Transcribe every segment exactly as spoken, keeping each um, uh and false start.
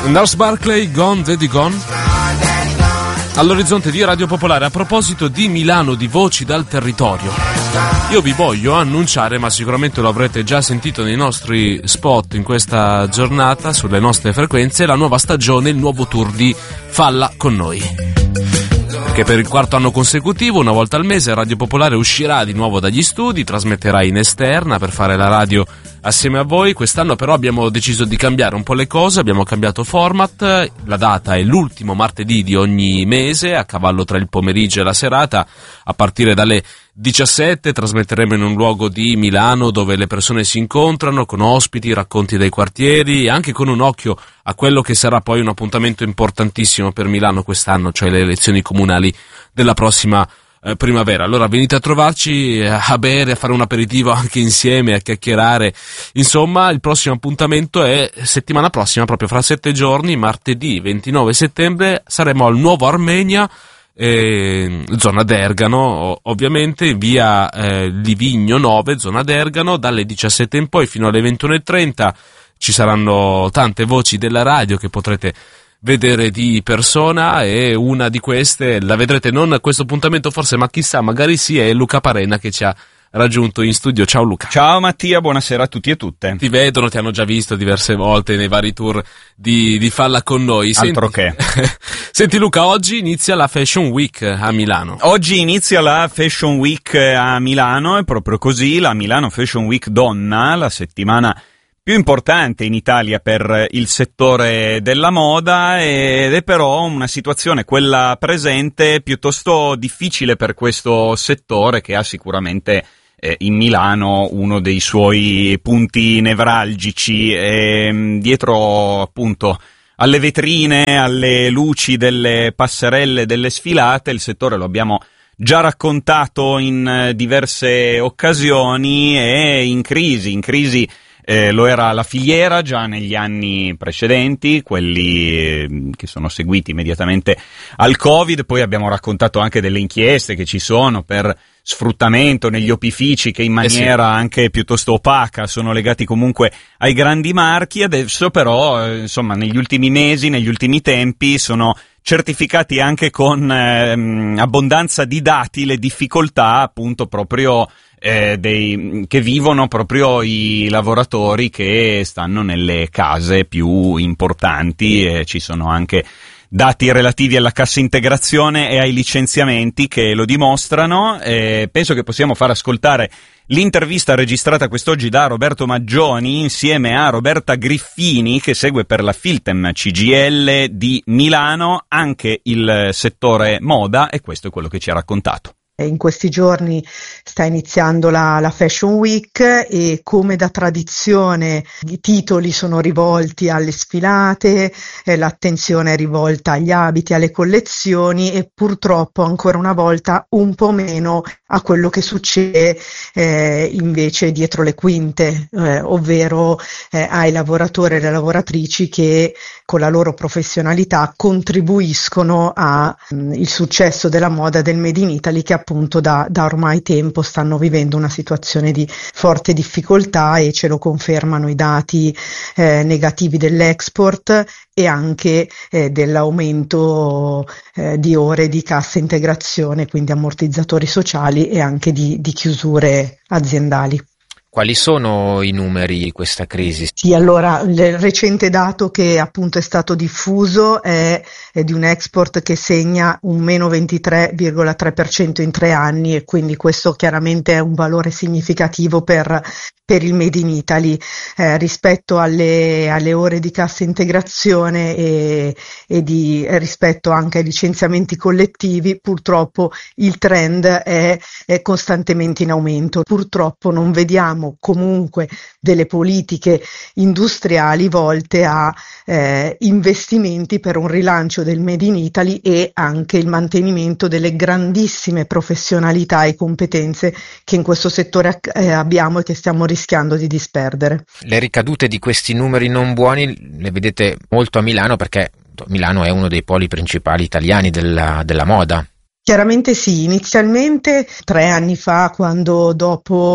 Gnarls Barkley, Gone, Daddy Gone. All'orizzonte di Radio Popolare, a proposito di Milano, di voci dal territorio, io vi voglio annunciare, ma sicuramente lo avrete già sentito nei nostri spot in questa giornata, sulle nostre frequenze, la nuova stagione, il nuovo tour di Falla con noi. Perché per il quarto anno consecutivo, una volta al mese, Radio Popolare uscirà di nuovo dagli studi, trasmetterà in esterna per fare la radio assieme a voi. Quest'anno però abbiamo deciso di cambiare un po' le cose, abbiamo cambiato format, la data è l'ultimo martedì di ogni mese, a cavallo tra il pomeriggio e la serata, a partire dalle diciassette trasmetteremo in un luogo di Milano dove le persone si incontrano, con ospiti, racconti dai quartieri e anche con un occhio a quello che sarà poi un appuntamento importantissimo per Milano quest'anno, cioè le elezioni comunali della prossima eh, primavera. Allora venite a trovarci a bere, a fare un aperitivo anche insieme, a chiacchierare. Insomma, il prossimo appuntamento è settimana prossima, proprio fra sette giorni, martedì ventinove settembre, saremo al Nuovo Armenia, Eh, zona d'Ergano, ovviamente via eh, Livigno nove, zona d'Ergano, dalle diciassette in poi fino alle ventuno e trenta. Ci saranno tante voci della radio che potrete vedere di persona, e una di queste la vedrete non a questo appuntamento forse, ma chissà, magari sì, è Luca Parena che ci ha raggiunto in studio. Ciao Luca. Ciao Mattia, buonasera a tutti e tutte. Ti vedono, ti hanno già visto diverse volte nei vari tour di, di Falla con noi. Altro Senti, che. Senti Luca, oggi inizia la Fashion Week a Milano. Oggi inizia la Fashion Week a Milano, è proprio così, la Milano Fashion Week Donna, la settimana più importante in Italia per il settore della moda, ed è però una situazione, quella presente, piuttosto difficile per questo settore, che ha sicuramente eh, in Milano uno dei suoi punti nevralgici, e dietro appunto alle vetrine, alle luci delle passerelle, delle sfilate, il settore lo abbiamo già raccontato in diverse occasioni, è in crisi, in crisi Eh, lo era la filiera già negli anni precedenti, quelli eh, che sono seguiti immediatamente al Covid. Poi abbiamo raccontato anche delle inchieste che ci sono per sfruttamento negli opifici, che in maniera eh sì. anche piuttosto opaca sono legati comunque ai grandi marchi. Adesso però, eh, insomma, negli ultimi mesi, negli ultimi tempi, sono certificati anche con eh, abbondanza di dati le difficoltà appunto proprio eh, dei, che vivono proprio i lavoratori che stanno nelle case più importanti, e ci sono anche dati relativi alla cassa integrazione e ai licenziamenti che lo dimostrano. Eh, penso che possiamo far ascoltare l'intervista registrata quest'oggi da Roberto Maggioni insieme a Roberta Griffini, che segue per la Filtem C G I L di Milano anche il settore moda, e questo è quello che ci ha raccontato. In questi giorni sta iniziando la, la Fashion Week, e come da tradizione i titoli sono rivolti alle sfilate, eh, l'attenzione è rivolta agli abiti, alle collezioni, e purtroppo ancora una volta un po' meno a quello che succede eh, invece dietro le quinte, eh, ovvero eh, ai lavoratori e alle lavoratrici che con la loro professionalità contribuiscono al successo della moda del Made in Italy, che appunto da, da ormai tempo stanno vivendo una situazione di forte difficoltà, e ce lo confermano i dati eh, negativi dell'export e anche eh, dell'aumento eh, di ore di cassa integrazione, quindi ammortizzatori sociali, e anche di, di chiusure aziendali. Quali sono i numeri di questa crisi? Sì, allora il recente dato che appunto è stato diffuso è, è di un export che segna un meno ventitré virgola tre per cento in tre anni, e quindi questo chiaramente è un valore significativo per, per il Made in Italy. Eh, rispetto alle, alle ore di cassa integrazione e, e di, rispetto anche ai licenziamenti collettivi, purtroppo il trend è, è costantemente in aumento. Purtroppo non vediamo comunque delle politiche industriali volte a eh, investimenti per un rilancio del Made in Italy, e anche il mantenimento delle grandissime professionalità e competenze che in questo settore eh, abbiamo e che stiamo rischiando di disperdere. Le ricadute di questi numeri non buoni le vedete molto a Milano, perché Milano è uno dei poli principali italiani della, della moda. Chiaramente sì, inizialmente tre anni fa, quando dopo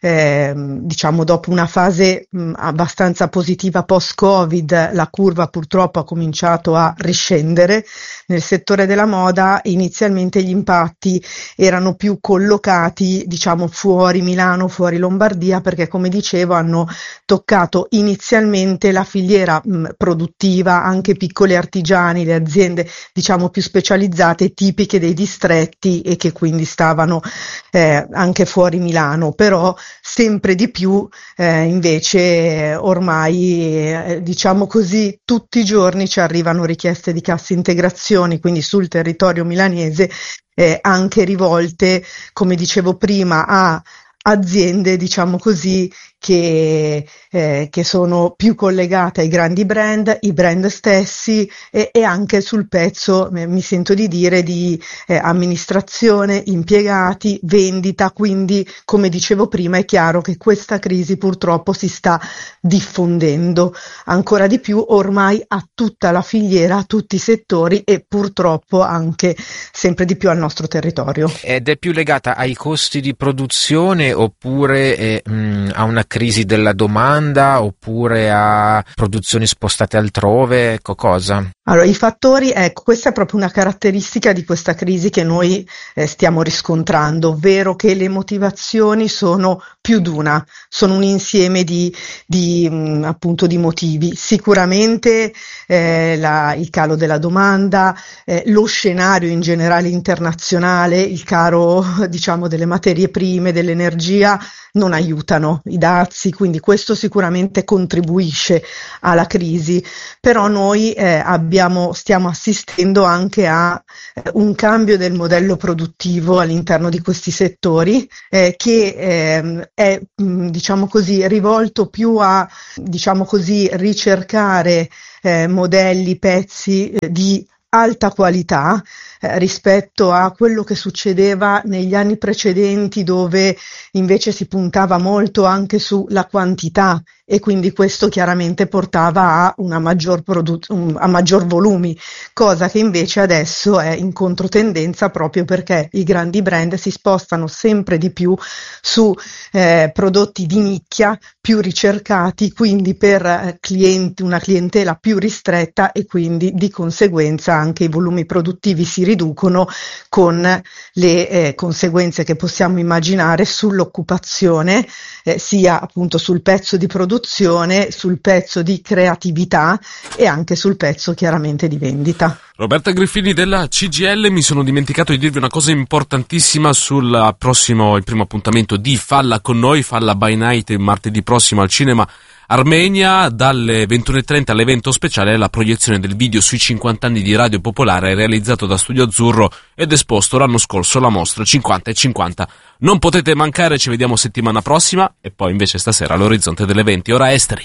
eh, diciamo dopo una fase mh, abbastanza positiva post-Covid, la curva purtroppo ha cominciato a riscendere. Nel settore della moda inizialmente gli impatti erano più collocati, diciamo, fuori Milano, fuori Lombardia, perché come dicevo hanno toccato inizialmente la filiera mh, produttiva, anche piccoli artigiani, le aziende diciamo più specializzate, tipiche dei distretti e che quindi stavano eh, anche fuori Milano, però sempre di più eh, invece eh, ormai eh, diciamo così tutti i giorni ci arrivano richieste di cassa integrazione, quindi sul territorio milanese, eh, anche rivolte, come dicevo prima, a aziende, diciamo così, che, eh, che sono più collegate ai grandi brand, i brand stessi e, e anche sul pezzo, eh, mi sento di dire, di eh, amministrazione, impiegati, vendita, quindi come dicevo prima è chiaro che questa crisi purtroppo si sta diffondendo ancora di più ormai a tutta la filiera, a tutti i settori e purtroppo anche sempre di più al nostro territorio. Ed è più legata ai costi di produzione oppure eh, mh, a una crisi della domanda oppure a produzioni spostate altrove, ecco cosa? Allora, i fattori, ecco, questa è proprio una caratteristica di questa crisi che noi eh, stiamo riscontrando, ovvero che le motivazioni sono più d'una, sono un insieme di, di mh, appunto di motivi. Sicuramente eh, la, il calo della domanda, eh, lo scenario in generale internazionale, il caro diciamo delle materie prime, dell'energia non aiutano, i dazi, quindi questo sicuramente contribuisce alla crisi, però noi eh, abbiamo, stiamo assistendo anche a eh, un cambio del modello produttivo all'interno di questi settori eh, che eh, è mh, diciamo così rivolto più a diciamo così ricercare eh, modelli, pezzi eh, di alta qualità eh, rispetto a quello che succedeva negli anni precedenti, dove invece si puntava molto anche sulla quantità e quindi questo chiaramente portava a una maggior produ- un, a maggior volumi, cosa che invece adesso è in controtendenza proprio perché i grandi brand si spostano sempre di più su eh, prodotti di nicchia più ricercati, quindi per eh, clienti, una clientela più ristretta e quindi di conseguenza anche i volumi produttivi si riducono con le eh, conseguenze che possiamo immaginare sull'occupazione, eh, sia appunto sul pezzo di produzione, sul pezzo di creatività e anche sul pezzo chiaramente di vendita. Roberta Griffini della C G I L, mi sono dimenticato di dirvi una cosa importantissima sul prossimo, il primo appuntamento di Falla con noi, Falla by Night, martedì prossimo al Cinema Armenia, dalle ventuno e trenta all'evento speciale, la proiezione del video sui cinquanta anni di Radio Popolare realizzato da Studio Azzurro ed esposto l'anno scorso alla mostra cinquanta e cinquanta. Non potete mancare, ci vediamo settimana prossima e poi invece stasera all'orizzonte delle venti. Ora Esteri.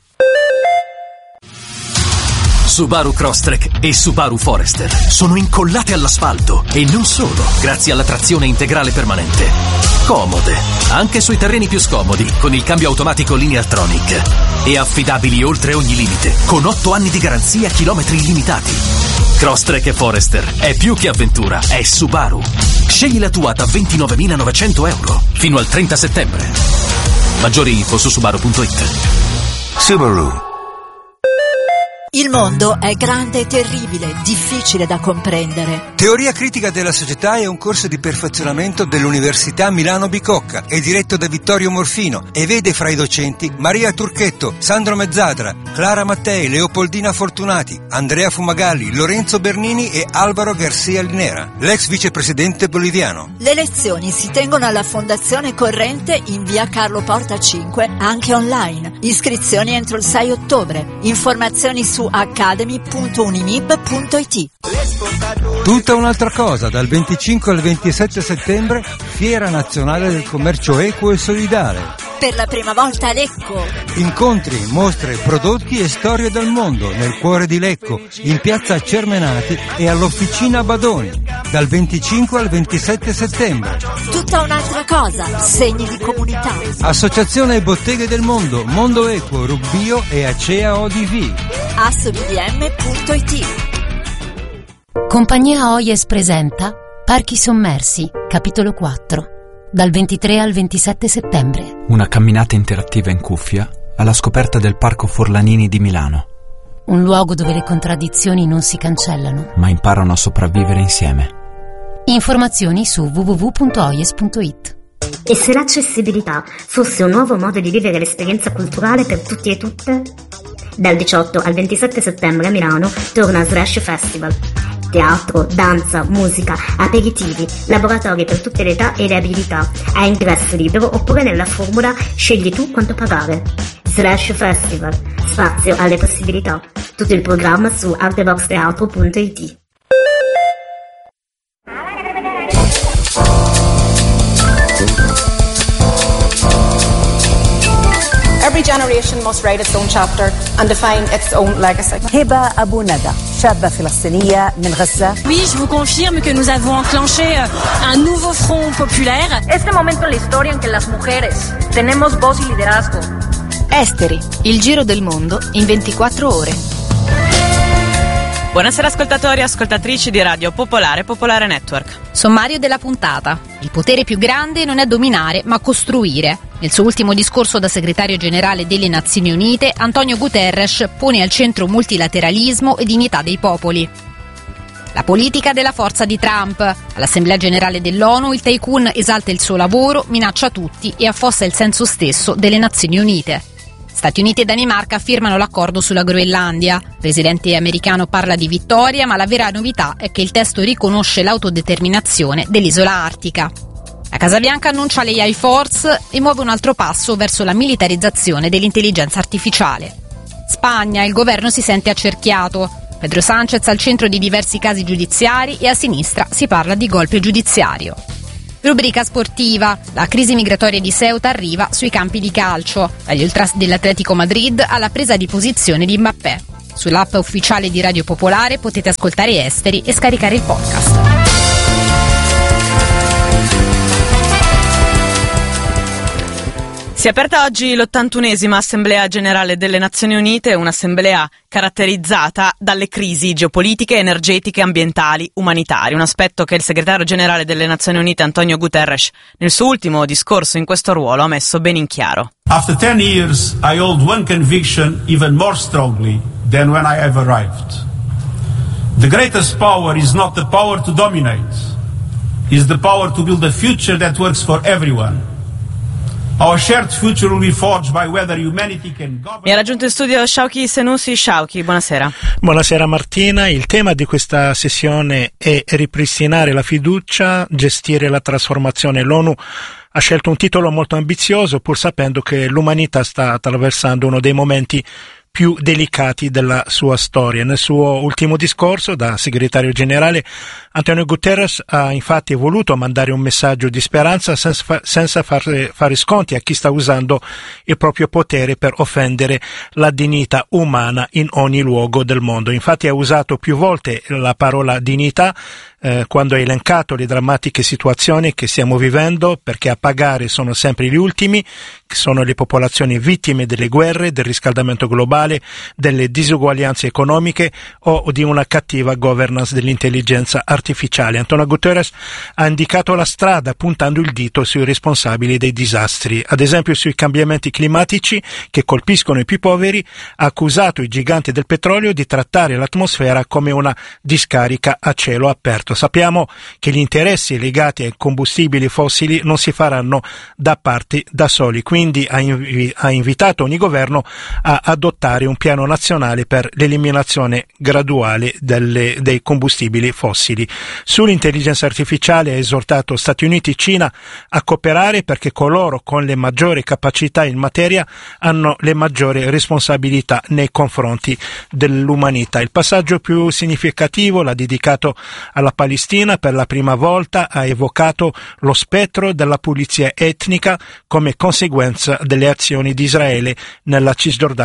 Subaru Crosstrek e Subaru Forester sono incollate all'asfalto e non solo, grazie alla trazione integrale permanente. Comode, anche sui terreni più scomodi, con il cambio automatico Lineartronic. E affidabili oltre ogni limite, con otto anni di garanzia, chilometri illimitati. Crosstrek e Forester è più che avventura, è Subaru. Scegli la tua da ventinovemilanovecento euro fino al trenta settembre. Maggiori info su subaru punto it. Subaru. Il mondo è grande e terribile, difficile da comprendere. Teoria critica della società è un corso di perfezionamento dell'Università Milano Bicocca. È diretto da Vittorio Morfino e vede fra i docenti Maria Turchetto, Sandro Mezzadra, Clara Mattei, Leopoldina Fortunati, Andrea Fumagalli, Lorenzo Bernini e Alvaro Garcia Linera, l'ex vicepresidente boliviano. Le lezioni si tengono alla Fondazione Corrente in via Carlo Porta cinque, anche online. Iscrizioni entro il sei ottobre. Informazioni su academy punto unimib punto it. Tutta un'altra cosa, dal venticinque al ventisette settembre, Fiera Nazionale del Commercio Equo e Solidale. Per la prima volta a Lecco. Incontri, mostre, prodotti e storie del mondo nel cuore di Lecco, in piazza Cermenati e all'Officina Badoni, dal venticinque al ventisette settembre. Tutta un'altra cosa, segni di comunità. Associazione Botteghe del Mondo, Mondo Equo, Rubbio e Acea O D V. assobm punto it. Compagnia Oyes presenta Parchi sommersi, capitolo quattro, dal ventitré al ventisette settembre. Una camminata interattiva in cuffia alla scoperta del Parco Forlanini di Milano. Un luogo dove le contraddizioni non si cancellano, ma imparano a sopravvivere insieme. Informazioni su w w w punto o i e s punto i t. E se l'accessibilità fosse un nuovo modo di vivere l'esperienza culturale per tutti e tutte? Dal diciotto al ventisette settembre a Milano torna Slash Festival. Teatro, danza, musica, aperitivi, laboratori per tutte le età e le abilità, a ingresso libero oppure nella formula scegli tu quanto pagare. Slash Festival, spazio alle possibilità. Tutto il programma su artevox teatro punto i t. Every generation must write its own chapter and define its own legacy. Heba Abou Nada, شابة فلسطينية من غزة. Oui, je vous confirme que nous avons enclenché un nouveau front populaire. Este momento en la historia en que las mujeres tenemos voz y liderazgo. Esteri, il giro del mondo in ventiquattro ore. Buonasera ascoltatori e ascoltatrici di Radio Popolare Popolare Network. Sommario della puntata. Il potere più grande non è dominare, ma costruire. Nel suo ultimo discorso da segretario generale delle Nazioni Unite, Antonio Guterres pone al centro multilateralismo e dignità dei popoli. La politica della forza di Trump. All'Assemblea Generale dell'ONU il tycoon esalta il suo lavoro, minaccia tutti e affossa il senso stesso delle Nazioni Unite. Stati Uniti e Danimarca firmano l'accordo sulla Groenlandia. Il presidente americano parla di vittoria, ma la vera novità è che il testo riconosce l'autodeterminazione dell'isola artica. La Casa Bianca annuncia le A I Force e muove un altro passo verso la militarizzazione dell'intelligenza artificiale. Spagna, il governo si sente accerchiato. Pedro Sánchez al centro di diversi casi giudiziari e a sinistra si parla di golpe giudiziario. Rubrica sportiva. La crisi migratoria di Ceuta arriva sui campi di calcio. Dagli ultras dell'Atletico Madrid alla presa di posizione di Mbappé. Sull'app ufficiale di Radio Popolare potete ascoltare Esteri e scaricare il podcast. Si è aperta oggi l'ottantunesima Assemblea Generale delle Nazioni Unite, un'assemblea caratterizzata dalle crisi geopolitiche, energetiche, ambientali, umanitarie, un aspetto che il segretario generale delle Nazioni Unite Antonio Guterres nel suo ultimo discorso in questo ruolo ha messo ben in chiaro. After ten years I hold one conviction even more strongly than when I have arrived. The greatest power is not the power to dominate, is the power to build a future that works for everyone. Our shared future will be forged by whether humanity can govern. Mi ha raggiunto in studio Shauki Senussi. Shauki, buonasera. Buonasera Martina, il tema di questa sessione è ripristinare la fiducia, gestire la trasformazione. L'ONU ha scelto un titolo molto ambizioso pur sapendo che l'umanità sta attraversando uno dei momenti più delicati della sua storia. Nel suo ultimo discorso da segretario generale Antonio Guterres ha infatti voluto mandare un messaggio di speranza senza, fa- senza fare, fare sconti a chi sta usando il proprio potere per offendere la dignità umana in ogni luogo del mondo. Infatti ha usato più volte la parola dignità eh, quando ha elencato le drammatiche situazioni che stiamo vivendo, perché a pagare sono sempre gli ultimi, che sono le popolazioni vittime delle guerre, del riscaldamento globale, delle disuguaglianze economiche o di una cattiva governance dell'intelligenza artificiale. Antonio Guterres ha indicato la strada puntando il dito sui responsabili dei disastri, ad esempio sui cambiamenti climatici che colpiscono i più poveri, ha accusato i giganti del petrolio di trattare l'atmosfera come una discarica a cielo aperto. Sappiamo che gli interessi legati ai combustibili fossili non si faranno da parte da soli, quindi ha, invi- ha invitato ogni governo a adottare un piano nazionale per l'eliminazione graduale delle, dei combustibili fossili. Sull'intelligenza artificiale ha esortato Stati Uniti e Cina a cooperare perché coloro con le maggiori capacità in materia hanno le maggiori responsabilità nei confronti dell'umanità. Il passaggio più significativo l'ha dedicato alla Palestina. Per la prima volta ha evocato lo spettro della pulizia etnica come conseguenza delle azioni di Israele nella Cisgiordania occupata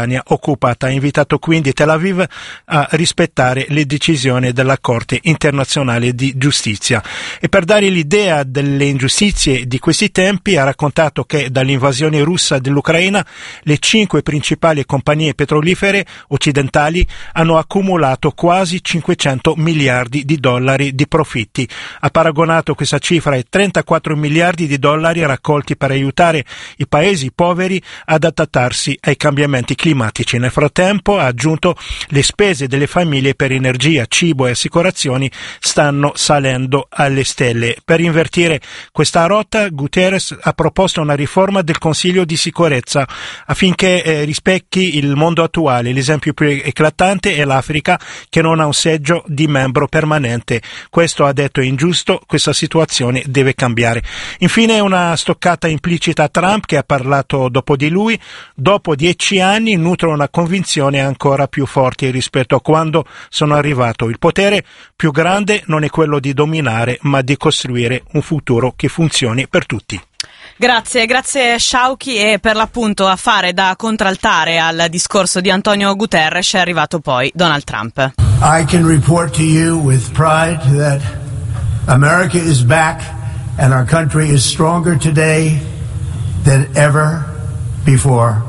preoccupata, ha invitato quindi Tel Aviv a rispettare le decisioni della Corte internazionale di giustizia. E per dare l'idea delle ingiustizie di questi tempi ha raccontato che dall'invasione russa dell'Ucraina le cinque principali compagnie petrolifere occidentali hanno accumulato quasi cinquecento miliardi di dollari di profitti. Ha paragonato questa cifra ai trentaquattro miliardi di dollari raccolti per aiutare i paesi poveri ad adattarsi ai cambiamenti climatici. Nel frattempo, ha aggiunto, le spese delle famiglie per energia, cibo e assicurazioni stanno salendo alle stelle. Per invertire questa rotta, Guterres ha proposto una riforma del Consiglio di sicurezza affinché eh, rispecchi il mondo attuale. L'esempio più eclatante è l'Africa, che non ha un seggio di membro permanente. Questo, ha detto, è ingiusto, questa situazione deve cambiare. Infine una stoccata implicita a Trump, che ha parlato dopo di lui. Dopo dieci anni nutro una convinzione ancora più forte rispetto a quando sono arrivato. Il potere più grande non è quello di dominare, ma di costruire un futuro che funzioni per tutti. Grazie, grazie Sciauchi, e per l'appunto a fare da contraltare al discorso di Antonio Guterres è arrivato poi Donald Trump. I can report to you with pride that America is back and our country is stronger today than ever before.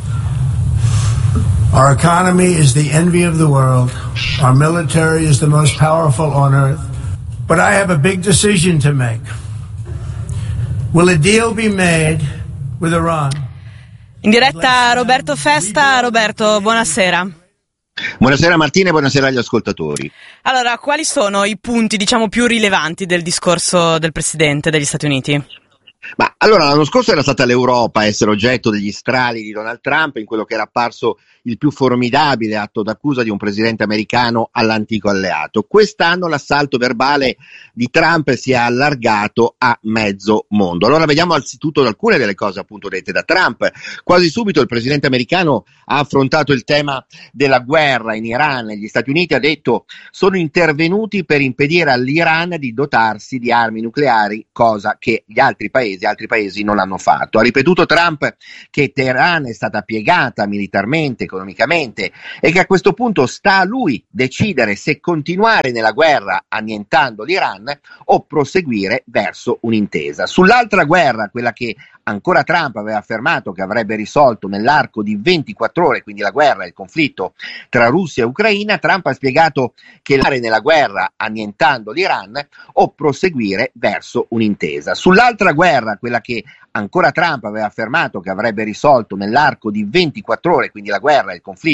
Our economy is the envy of the world. Our military is the most powerful on earth. But I have a big decision to make. Will a deal be made with Iran? In diretta Roberto Festa. Roberto, buonasera. Buonasera Martina e buonasera agli ascoltatori. Allora, quali sono i punti, diciamo, più rilevanti del discorso del Presidente degli Stati Uniti? Ma allora, l'anno scorso era stata l'Europa a essere oggetto degli strali di Donald Trump in quello che era apparso il più formidabile atto d'accusa di un presidente americano all'antico alleato. Quest'anno l'assalto verbale di Trump si è allargato a mezzo mondo. Allora vediamo anzitutto alcune delle cose appunto dette da Trump. Quasi subito il presidente americano ha affrontato il tema della guerra in Iran. Gli Stati Uniti, ha detto, sono intervenuti per impedire all'Iran di dotarsi di armi nucleari, cosa che gli altri paesi, altri paesi non hanno fatto. Ha ripetuto Trump che Teheran è stata piegata militarmente, economicamente, e che a questo punto sta a lui decidere se continuare nella guerra annientando l'Iran o proseguire verso un'intesa. Sull'altra guerra, quella che ancora Trump aveva affermato che avrebbe risolto nell'arco di ventiquattro ore, quindi la guerra, il conflitto tra Russia e Ucraina, Trump ha spiegato che andare nella guerra annientando l'Iran o proseguire verso un'intesa. Sull'altra guerra, quella che ancora Trump aveva affermato che avrebbe risolto nell'arco di ventiquattro ore, quindi la guerra, il conflitto